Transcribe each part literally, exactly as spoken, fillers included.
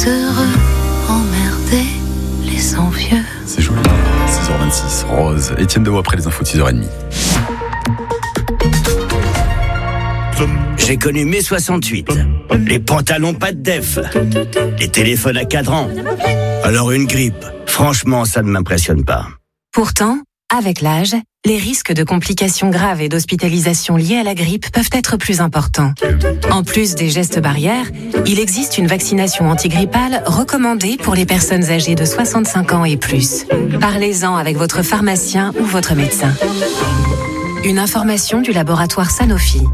est heureux, emmerder les envieux. C'est joli. six heures vingt-six, Rose. Étienne Daou après les infos de six heures trente. J'ai connu mai soixante-huit. Les pantalons pas de def. Les téléphones à cadran. Alors une grippe, franchement, ça ne m'impressionne pas. Pourtant, avec l'âge, les risques de complications graves et d'hospitalisation liées à la grippe peuvent être plus importants. En plus des gestes barrières, il existe une vaccination antigrippale recommandée pour les personnes âgées de soixante-cinq ans et plus. Parlez-en avec votre pharmacien ou votre médecin. Une information du laboratoire Sanofi.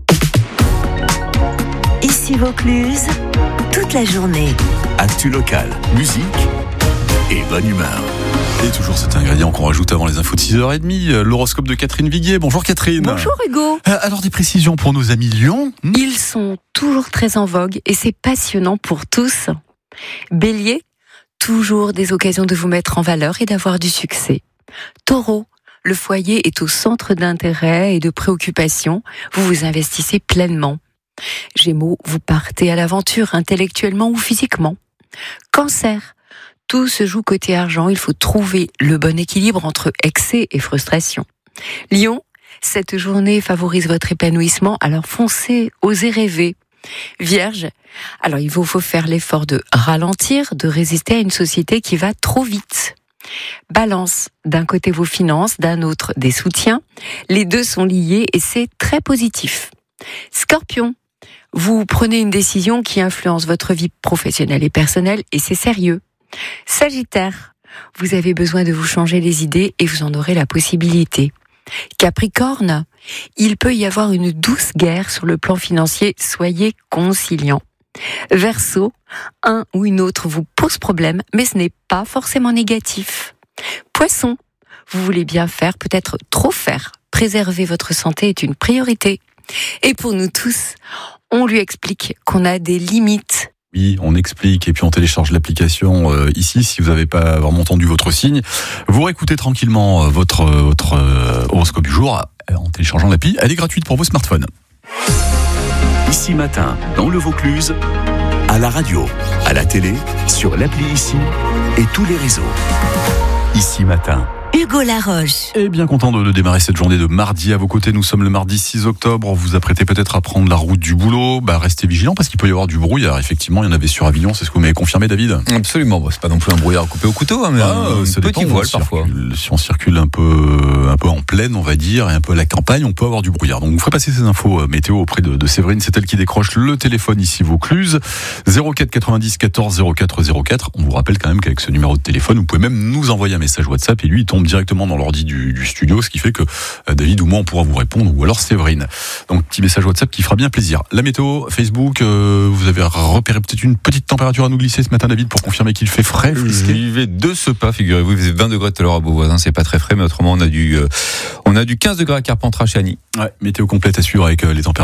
Ici Vaucluse, toute la journée. Actu local, musique et bonne humeur. Et toujours cet ingrédient qu'on rajoute avant les infos de six heures trente, l'horoscope de Catherine Viguier. Bonjour Catherine. Bonjour Hugo. Alors des précisions pour nos amis Lions. Ils sont toujours très en vogue et c'est passionnant pour tous. Bélier, toujours des occasions de vous mettre en valeur et d'avoir du succès. Taureau, le foyer est au centre d'intérêt et de préoccupation. Vous vous investissez pleinement. Gémeaux, vous partez à l'aventure intellectuellement ou physiquement. Cancer, tout se joue côté argent, il faut trouver le bon équilibre entre excès et frustration. Lion, cette journée favorise votre épanouissement, alors foncez, osez rêver. Vierge, alors il vous faut faire l'effort de ralentir, de résister à une société qui va trop vite. Balance, d'un côté vos finances, d'un autre des soutiens. Les deux sont liés et c'est très positif. Scorpion, vous prenez une décision qui influence votre vie professionnelle et personnelle et c'est sérieux. Sagittaire, vous avez besoin de vous changer les idées et vous en aurez la possibilité. Capricorne, il peut y avoir une douce guerre sur le plan financier, soyez conciliant. Verseau, un ou une autre vous pose problème, mais ce n'est pas forcément négatif. Poisson, vous voulez bien faire, peut-être trop faire. Préserver votre santé est une priorité. Et pour nous tous, on lui explique qu'on a des limites. Oui, on explique et puis on télécharge l'application euh, ici si vous n'avez pas vraiment entendu votre signe. Vous réécoutez tranquillement euh, votre, euh, votre euh, horoscope du jour euh, en téléchargeant l'appli. Elle est gratuite pour vos smartphones. Ici Matin, dans le Vaucluse, à la radio, à la télé, sur l'appli Ici et tous les réseaux. Ici Matin. Hugo Laroche. Et bien content de, de démarrer cette journée de mardi à vos côtés. Nous sommes le mardi six octobre. Vous vous apprêtez peut-être à prendre la route du boulot. Bah, restez vigilants parce qu'il peut y avoir du brouillard. Effectivement, il y en avait sur Avignon. C'est ce que vous m'avez confirmé, David. Absolument. Bon, c'est pas non plus un brouillard coupé au couteau, hein, mais ah, un ça petit dépend, voile on parfois. Circule, si on circule un peu, un peu en plaine, on va dire, et un peu à la campagne, on peut avoir du brouillard. Donc, vous ferez passer ces infos météo auprès de, de Séverine. C'est elle qui décroche le téléphone ici Vaucluse. zéro quatre quatre-vingt-dix quatorze zéro quatre zéro quatre. On vous rappelle quand même qu'avec ce numéro de téléphone, vous pouvez même nous envoyer un message WhatsApp et lui, il tombe directement dans l'ordi Du, du studio, ce qui fait que euh, David ou moi on pourra vous répondre, ou alors Séverine. Donc petit message WhatsApp qui fera bien plaisir. La météo, Facebook, euh, vous avez repéré peut-être une petite température à nous glisser ce matin, David, pour confirmer qu'il fait frais, frisqué. J'y vais de ce pas, figurez-vous, il faisait vingt degrés tout à l'heure à Beauvoisin, c'est pas très frais, mais autrement on a du, euh, on a du quinze degrés à Carpentras chez Annie. Ouais, météo complète à suivre avec euh, les températures.